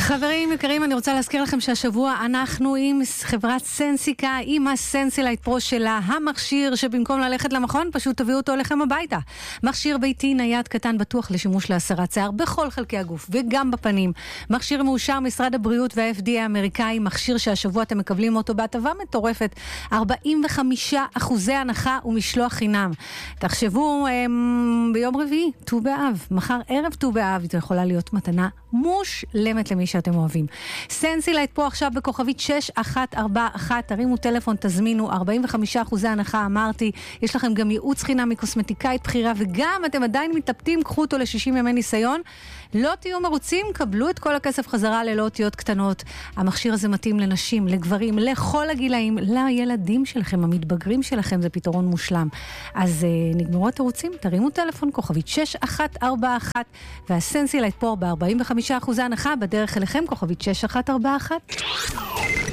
חברים יקרים, אני רוצה להזכיר לכם שהשבוע אנחנו עם חברת סנסיקה, עם הסנסילייט פרו שלה, המכשיר שבמקום ללכת למכון פשוט תביאו אותו לכם הביתה. מכשיר ביתי נייד קטן בטוח לשימוש להסרת שיער בכל חלקי הגוף וגם בפנים. מכשיר מאושר משרד הבריאות וה-FDA האמריקאי, מכשיר שהשבוע אתם מקבלים אותו בהטבה מטורפת, 45% הנחה ומשלוח חינם. תחשבו, ביום רביעי, ט"ו באב, מחר ערב ט"ו באב, זו יכולה להיות מתנה מושלמת למי שאתם אוהבים. סנסילייט פה עכשיו בכוכבית 6141, תרימו טלפון, תזמינו, 45% הנחה, אמרתי, יש לכם גם ייעוץ חינם מקוסמטיקאית בחירה, וגם אתם עדיין מתאפתים, קחו אותו ל-60 ימי ניסיון, לא תהיו מרוצים, קבלו את כל הכסף חזרה ללא אותיות קטנות. המכשיר הזה מתאים לנשים, לגברים, לכל הגילאים, לילדים שלכם, המתבגרים שלכם, זה פתרון מושלם. אז נגמרו התירוצים, תרימו טלפון, כוכבית 6141, והסנסילייט פה ב-45% הנחה, בדרך אליכם, כוכבית 6141.